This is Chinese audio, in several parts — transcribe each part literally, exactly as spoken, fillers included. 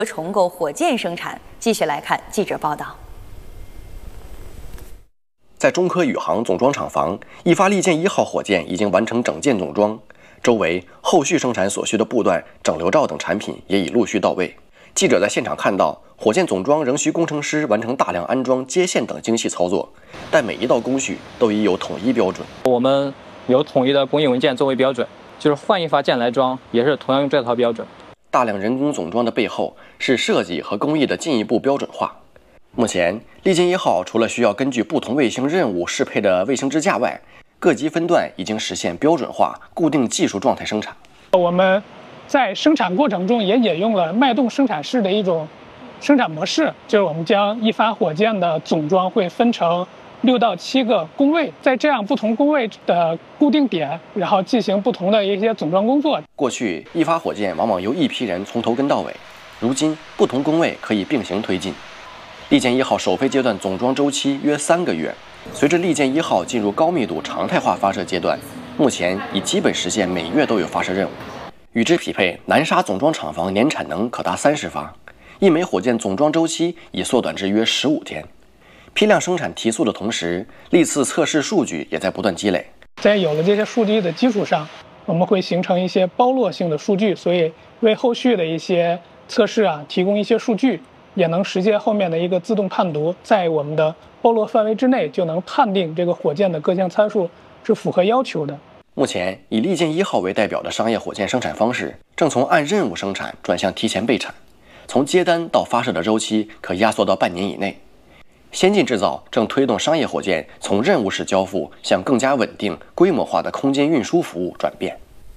重构火箭生产。继续来看记者报道。 在中科宇航总装厂房，一发利剑一号火箭已经完成整件总装，周围后续生产所需的布段、整流罩等产品也已陆续到位。记者在现场看到，火箭总装仍需工程师完成大量安装、接线等精细操作，但每一道工序都已有统一标准。 我们有统一的工艺文件作为标准，就是换一发件来装，也是同样用这套标准。 大量人工总装的背后是设计和工艺的进一步标准化。目前，利剑一号除了需要根据不同卫星任务适配的卫星支架外，各级分段已经实现标准化、固定技术状态生产。 我们在生产过程中也引用了脉动生产室的一种生产模式，就是我们将一发火箭的总装会分成六到七个工位，在这样不同工位的固定点，然后进行不同的一些总装工作。 过去，一发火箭往往由一批人从头跟到尾，如今不同工位可以并行推进。利剑一号首飞阶段总装周期约三个月，随着利剑一号进入高密度常态化发射阶段，目前已基本实现每月都有发射任务。与之匹配，南沙总装厂房年产能可达三十发，一枚火箭总装周期已缩短至约十五天。批量生产提速的同时，历次测试数据也在不断积累。 在有了这些数据的基础上，我们会形成一些包络性的数据，所以为后续的一些测试啊提供一些数据，也能实现后面的一个自动判读，在我们的包络范围之内就能判定这个火箭的各项参数是符合要求的。 目前，以利剑一号为代表的商业火箭生产方式正从按任务生产转向提前备产，从接单到发射的周期可压缩到半年以内。先进制造正推动商业火箭从任务式交付向更加稳定、规模化的空间运输服务转变。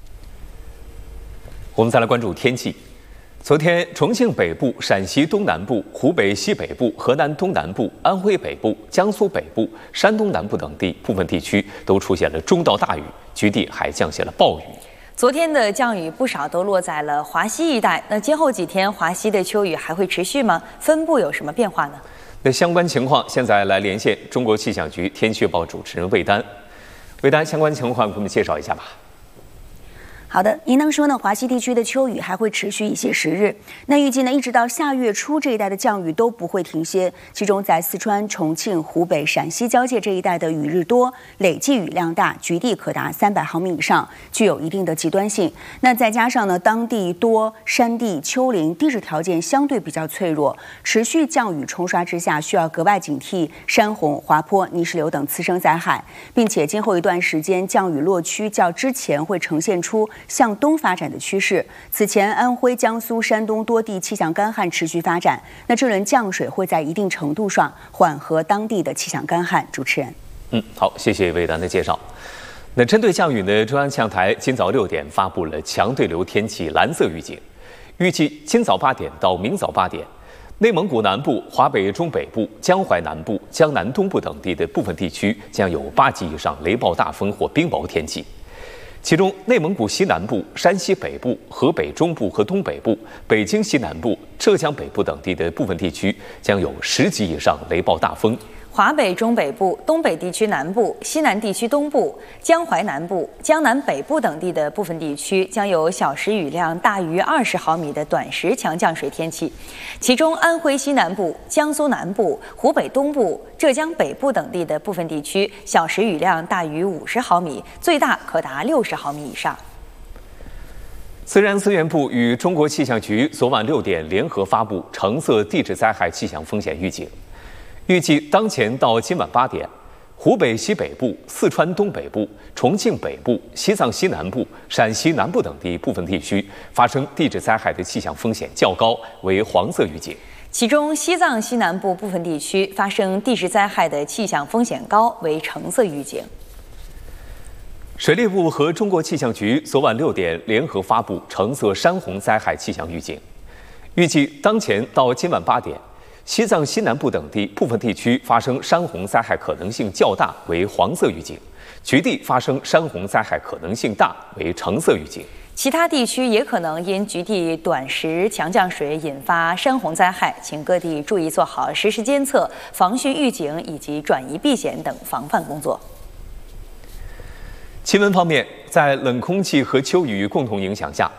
我们再来关注天气。昨天，重庆北部、陕西东南部、湖北西北部、河南东南部、安徽北部、江苏北部、山东南部等地部分地区都出现了中到大雨，局地还降下了暴雨。 昨天的降雨不少都落在了华西一带，那今后几天华西的秋雨还会持续吗？分布有什么变化呢？ 那相关情况，现在来连线中国气象局天气预报主持人魏丹。魏丹，相关情况给我们介绍一下吧。 好的，应当说呢，华西地区的秋雨还会持续一些时日。那预计呢，一直到下月初这一带的降雨都不会停歇。其中在四川、重庆、湖北、陕西交界这一带的雨日多，累计雨量大，局地可达三百毫米以上，具有一定的极端性。那再加上呢，当地多山地、丘陵，地质条件相对比较脆弱，持续降雨冲刷之下，需要格外警惕山洪、滑坡、泥石流等次生灾害，并且今后一段时间降雨落区较之前会呈现出向东发展的趋势。此前，安徽、江苏、山东多地气象干旱持续发展，那这轮降水会在一定程度上缓和当地的气象干旱。主持人， 嗯，好，谢谢魏丹的介绍。那针对降雨呢，中央气象台今早六点发布了强对流天气蓝色预警，预计今早八点到明早八点，内蒙古南部、华北中北部、江淮南部、江南东部等地的部分地区将有八级以上雷暴大风或冰雹天气。其中，内蒙古西南部、山西北部、河北中部和东北部、北京西南部、浙江北部等地的部分地区将有十级以上雷暴大风。 华北中北部、东北地区南部、西南地区东部、江淮南部、江南北部等地的部分地区将有小时雨量大于二十毫米的短时强降水天气。其中，安徽西南部、江苏南部、湖北东部、浙江北部等地的部分地区小时雨量大于五十毫米，最大可达六十毫米以上。 自然资源部与中国气象局昨晚六点联合发布橙色地质灾害气象风险预警。预计当前到今晚八点，湖北西北部、四川东北部、重庆北部、西藏西南部、陕西南部等地部分地区发生地质灾害的气象风险较高，为黄色预警。 其中，西藏西南部部分地区发生地质灾害的气象风险高，为橙色预警。 水利部和中国气象局昨晚六点联合发布橙色山洪灾害气象预警，预计当前到今晚八点，西藏西南部等地部分地区发生山洪灾害可能性较大，为黄色预警；局地发生山洪灾害可能性大，为橙色预警。 其他地区也可能因局地短时强降水引发山洪灾害，请各地注意做好实时监测、防汛预警以及转移避险等防范工作。 气温方面，在冷空气和秋雨共同影响下，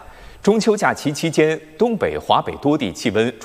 中秋假期期间，东北、华北多地气温